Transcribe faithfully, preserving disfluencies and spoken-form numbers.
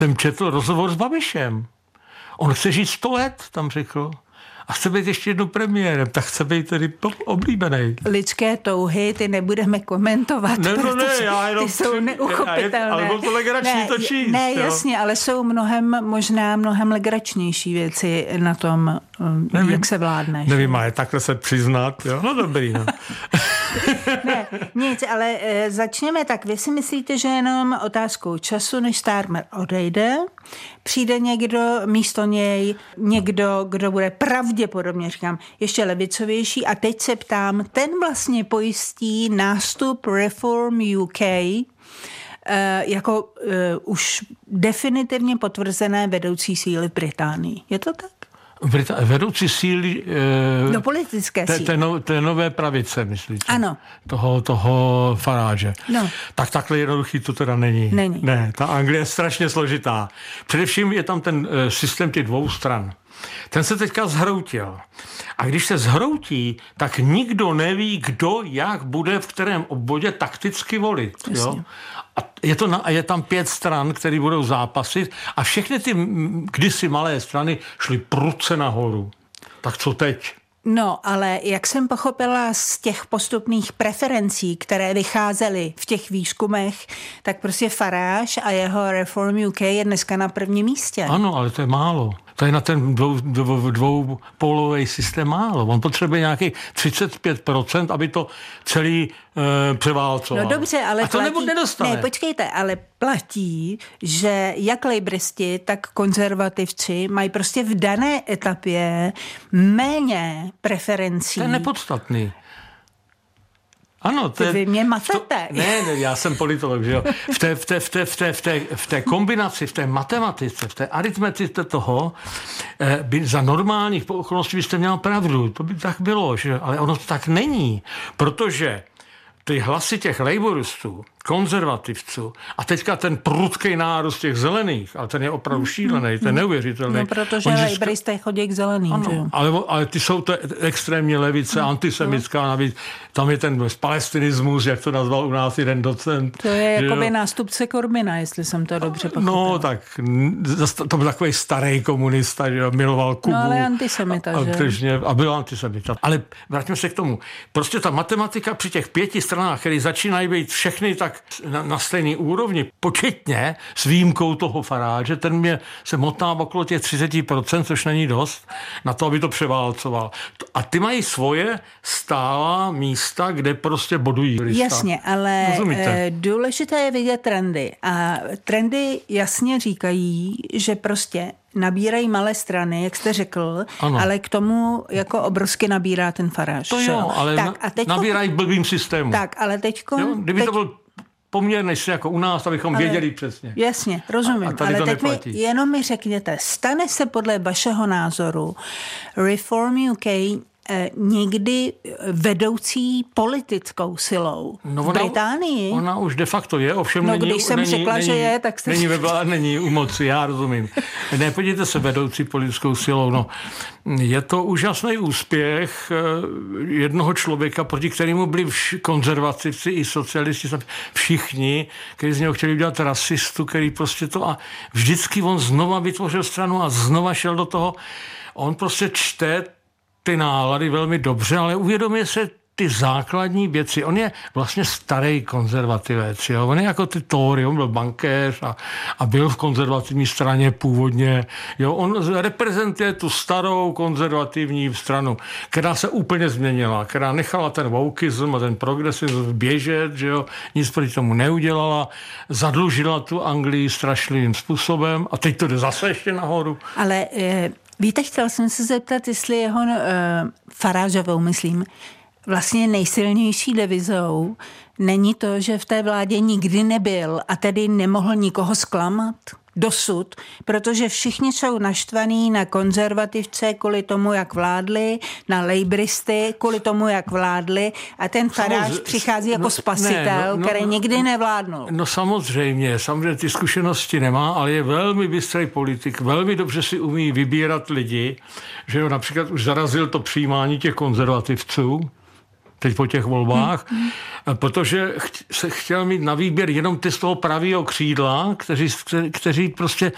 Jsem četl rozhovor s Babišem. On chce žít sto let, tam řekl. A chce být ještě jednou premiérem, tak chce být tedy oblíbený. Lidské touhy, ty nebudeme komentovat. Ne, no ne, já jenom... Ty jsou neuchopitelné. Ale bylo to legrační ne, to číst. Ne, jo. jasně, ale jsou mnohem, možná mnohem legračnější věci na tom, nevím, jak se vládneš. Nevím, ale takhle se přiznat, jo, no dobrý, no. Ne, nic, ale e, začněme tak. Vy si myslíte, že jenom otázkou času, než Starmer odejde, přijde někdo místo něj, někdo, kdo bude pravděpodobně, říkám, ještě levicovější a teď se ptám, ten vlastně pojistí nástup Reform U K e, jako e, už definitivně potvrzené vedoucí síly v Británii. Je to tak? Vedoucí síly... E, do politické té, síly. Té, no, té nové pravice, myslíte? Ano. Toho, toho Farage. No. Tak takhle jednoduchý to teda není. Není. Ne, ta Anglie je strašně složitá. Především je tam ten e, systém těch dvou stran. Ten se teďka zhroutil. A když se zhroutí, tak nikdo neví, kdo jak bude v kterém obvodě takticky volit. Jo? A je, to na, je tam pět stran, které budou zápasit a všechny ty kdysi malé strany šly prudce nahoru. Tak co teď? No, ale jak jsem pochopila z těch postupných preferencí, které vycházely v těch výzkumech, tak prostě Farage a jeho Reform U K je dneska na prvním místě. Ano, ale to je málo. To je na ten dvou, dvou, dvoupólový systém málo. On potřebuje nějaký třicet pět procent, aby to celý e, převálcoval. No dobře, ale a to platí, nedostane. Ne, počkejte, ale platí, že jak lejbristi, tak konzervativci mají prostě v dané etapě méně preferencí. To je nepodstatný. Ano, to je, vy mě matete. To, ne, ne, já jsem politolog, že jo. V té, v té, v té, v té, v té, v té kombinaci, v té matematice, v té aritmetice toho, by za normálních okolností byste měl pravdu. To by tak bylo, že? Ale ono to tak není, protože ty hlasy těch labouristů, konzervativců a teďka ten prudký nárůst těch zelených, ale ten je opravdu šílený, ten je neuvěřitelný. No, protože laboristé chodí k zeleným. Ano, ale, ale ty jsou to extrémně levice, no, antisemická, navíc tam je ten palestinismus, jak to nazval u nás jeden docent. To je jakoby jo? nástupce Corbina, jestli jsem to dobře pochopil. No tak, to byl takový starý komunista, že miloval Kubu. No ale antisemita, a, že? Tržně, a byl antisemita. Ale vrátíme se k tomu. Prostě ta matematika při těch pěti stranách, které začínají být všechny tak na, na stejné úrovni, početně s výjimkou toho Farage, ten mě se motá okolo těch třicet procent, což není dost, na to, aby to převálcoval. A ty mají svoje stálá místa, kde prostě bodují. Jasně, ale Rozumíte? Důležité je vidět trendy. A trendy jasně říkají, že prostě nabírají malé strany, jak jste řekl, ano. ale k tomu jako obrovsky nabírá ten Farage. To jo, ale tak, a teďko, nabírají v blbým systému. Tak, ale teďko... Jo, kdyby teď, to byl poměr než jako u nás, abychom ale, věděli přesně. Jasně, rozumím. A, a ale teď neplatí. mi jenom mi řekněte, stane se podle vašeho názoru Reform U K někdy vedoucí politickou silou no ona, v Británii? Ona už de facto je, ovšem no, není... když jsem není, řekla, není, že je, tak jste... Není, ve, není u moci, já rozumím. Ne, podívejte se, vedoucí politickou silou. No, je to úžasný úspěch jednoho člověka, proti kterému byli vš- konzervativci i socialisti, všichni, kteří z něho chtěli udělat rasistu, který prostě to... A vždycky on znova vytvořil stranu a znova šel do toho. On prostě čte ty nálady velmi dobře, ale uvědomuje se ty základní věci. On je vlastně starý konzervativec. Jo? On je jako ty Tory, on byl bankéř a, a byl v konzervativní straně původně. Jo? On reprezentuje tu starou konzervativní stranu, která se úplně změnila, která nechala ten wokeism a ten progresivism běžet, že jo? Nic proti tomu neudělala, zadlužila tu Anglii strašlivým způsobem a teď to jde zase ještě nahoru. Ale... Je... Víte, chtěl jsem se zeptat, jestli jeho uh, Farageovou, myslím, vlastně nejsilnější devizou není to, že v té vládě nikdy nebyl a tedy nemohl nikoho zklamat dosud, protože všichni jsou naštvaní na konzervativce kvůli tomu, jak vládli, na lejbristy kvůli tomu, jak vládli a ten Farage přichází jako no, spasitel, ne, no, no, který nikdy nevládnul. No samozřejmě, samozřejmě ty zkušenosti nemá, ale je velmi bystrý politik, velmi dobře si umí vybírat lidi, že jo, například už zarazil to přijímání těch konzervativců, teď po těch volbách, hmm. protože ch- se chtěl mít na výběr jenom ty z toho pravého křídla, kteří, kteří prostě